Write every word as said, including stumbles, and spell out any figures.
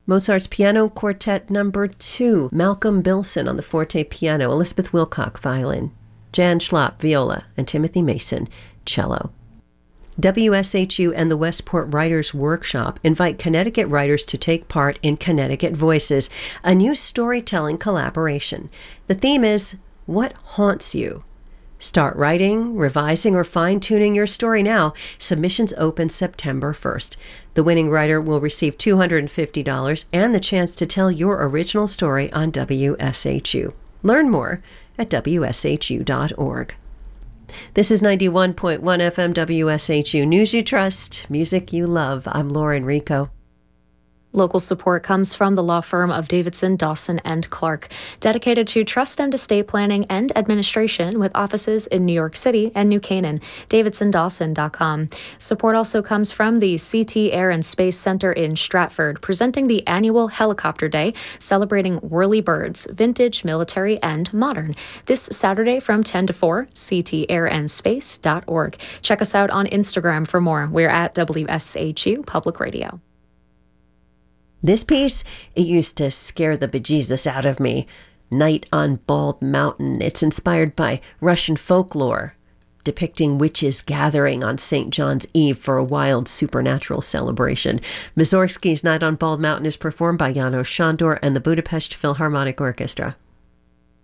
Mozart's Piano Quartet Number two, Malcolm Bilson on the forte piano, Elizabeth Wilcock, violin, Jan Schlapp, viola, and Timothy Mason, cello. W S H U and the Westport Writers Workshop invite Connecticut writers to take part in Connecticut Voices, a new storytelling collaboration. The theme is, What Haunts You? Start writing, revising, or fine-tuning your story now. Submissions open September first. The winning writer will receive two hundred fifty dollars and the chance to tell your original story on W S H U. Learn more at W S H U dot org. This is ninety-one point one F M W S H U News You Trust, music you love. I'm Lauren Rico. Local support comes from the law firm of Davidson, Dawson, and Clark, dedicated to trust and estate planning and administration with offices in New York City and New Canaan. davidson dawson dot com. Support also comes from the C T Air and Space Center in Stratford, presenting the annual Helicopter Day, celebrating whirly birds, vintage, military, and modern. This Saturday from ten to four, c t air and space dot org. Check us out on Instagram for more. We're at W S H U Public Radio. This piece, it used to scare the bejesus out of me. Night on Bald Mountain. It's inspired by Russian folklore, depicting witches gathering on Saint John's Eve for a wild supernatural celebration. Mussorgsky's Night on Bald Mountain is performed by Janos Shandor and the Budapest Philharmonic Orchestra.